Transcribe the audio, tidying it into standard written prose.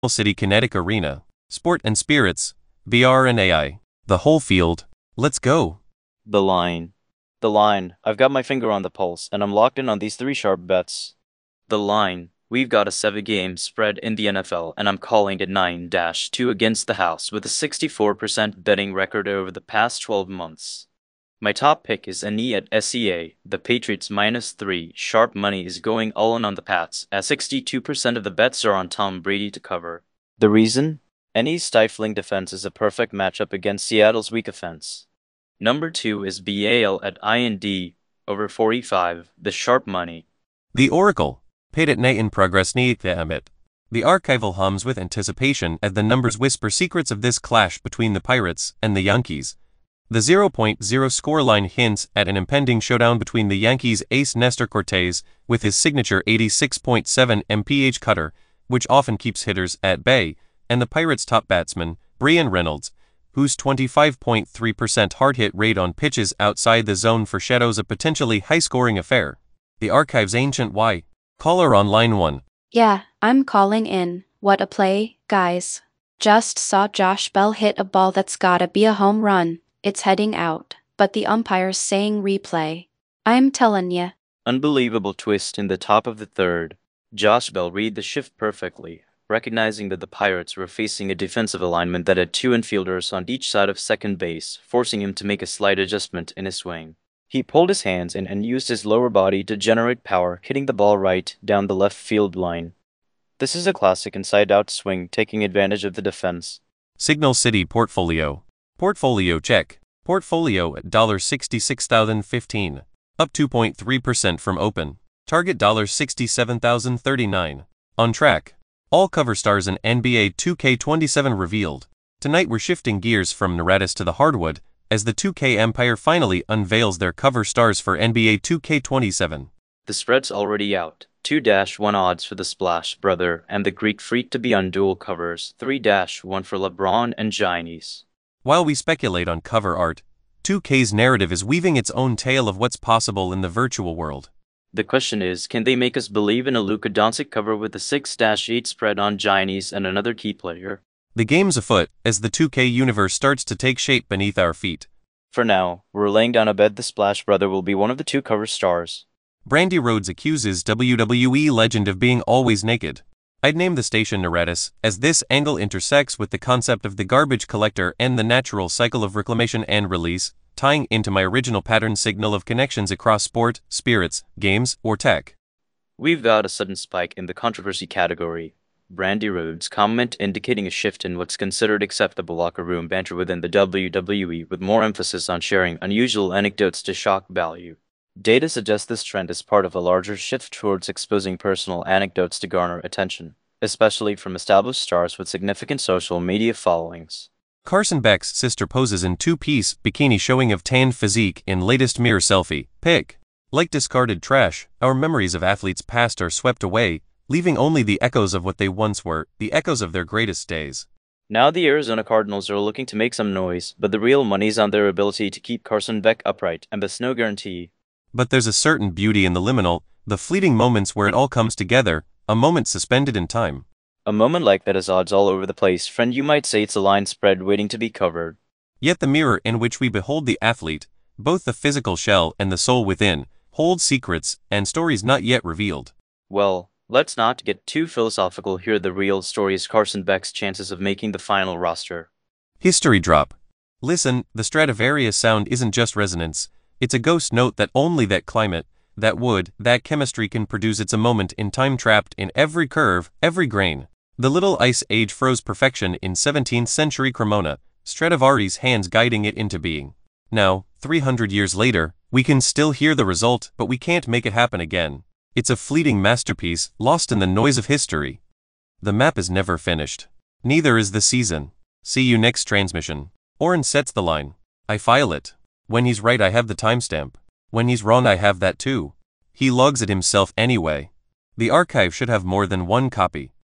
City Kinetic Arena, Sport and Spirits, VR and AI, the whole field. Let's go. The line. The line. I've got my finger on the pulse, and I'm locked in on these 3 sharp bets. The line. We've got a 7-game spread in the NFL, and I'm calling it 9-2 against the house with a 64% betting record over the past 12 months. My top pick is NE at SEA. The Patriots -3 sharp money is going all in on the Pats, as 62% of the bets are on Tom Brady to cover. The reason? NE's stifling defense is a perfect matchup against Seattle's weak offense. Number 2 is BAL at IND, over 45, the sharp money. The Oracle. Paid at night in progress Amit. The archival hums with anticipation as the numbers whisper secrets of this clash between the Pirates and the Yankees. The 0.0 scoreline hints at an impending showdown between the Yankees' ace Nestor Cortes with his signature 86.7 mph cutter, which often keeps hitters at bay, and the Pirates' top batsman, Bryan Reynolds, whose 25.3% hard hit rate on pitches outside the zone foreshadows a potentially high-scoring affair. The Archive's ancient Y. Caller on line 1. Yeah, I'm calling in. What a play, guys. Just saw Josh Bell hit a ball that's gotta be a home run. It's heading out, but the umpire's saying replay. I'm tellin' ya. Unbelievable twist in the top of the 3rd. Josh Bell read the shift perfectly, recognizing that the Pirates were facing a defensive alignment that had 2 infielders on each side of second base, forcing him to make a slight adjustment in his swing. He pulled his hands in and used his lower body to generate power, hitting the ball right down the left field line. This is a classic inside-out swing, taking advantage of the defense. Signal City Portfolio. Portfolio check. Portfolio at $66,015. Up 2.3% from open. Target $67,039. On track. All cover stars in NBA 2K27 revealed. Tonight we're shifting gears from Neratis to the hardwood, as the 2K Empire finally unveils their cover stars for NBA 2K27. The spread's already out. 2-1 odds for the Splash Brother and the Greek Freak to be on dual covers. 3-1 for LeBron and Giannis. While we speculate on cover art, 2K's narrative is weaving its own tale of what's possible in the virtual world. The question is, can they make us believe in a Luka Doncic cover with a 6-8 spread on Giannis and another key player? The game's afoot as the 2K universe starts to take shape beneath our feet. For now, we're laying down a bet the Splash Brother will be one of the 2 cover stars. Brandy Rhodes accuses WWE legend of being always naked. I'd name the station Neratis, as this angle intersects with the concept of the garbage collector and the natural cycle of reclamation and release, tying into my original pattern signal of connections across sport, spirits, games, or tech. We've got a sudden spike in the controversy category. Brandy Rhodes' comment indicating a shift in what's considered acceptable locker room banter within the WWE, with more emphasis on sharing unusual anecdotes to shock value. Data suggests this trend is part of a larger shift towards exposing personal anecdotes to garner attention, especially from established stars with significant social media followings. Carson Beck's sister poses in 2-piece bikini showing of tanned physique in latest mirror selfie pic. Like discarded trash, our memories of athletes past are swept away, leaving only the echoes of what they once were, the echoes of their greatest days. Now the Arizona Cardinals are looking to make some noise, but the real money's on their ability to keep Carson Beck upright, and that's no guarantee. But there's a certain beauty in the liminal, the fleeting moments where it all comes together, a moment suspended in time. A moment like that has odds all over the place, friend. You might say it's a line spread waiting to be covered. Yet the mirror in which we behold the athlete, both the physical shell and the soul within, holds secrets and stories not yet revealed. Well, let's not get too philosophical here. The real story is Carson Beck's chances of making the final roster. History drop. Listen, the Stradivarius sound isn't just resonance, it's a ghost note that only that climate, that wood, that chemistry can produce. It's a moment in time trapped in every curve, every grain. The little ice age froze perfection in 17th century Cremona, Stradivari's hands guiding it into being. Now, 300 years later, we can still hear the result, but we can't make it happen again. It's a fleeting masterpiece, lost in the noise of history. The map is never finished. Neither is the season. See you next transmission. Oren sets the line. I file it. When he's right I have the timestamp. When he's wrong I have that too. He logs it himself anyway. The archive should have more than one copy.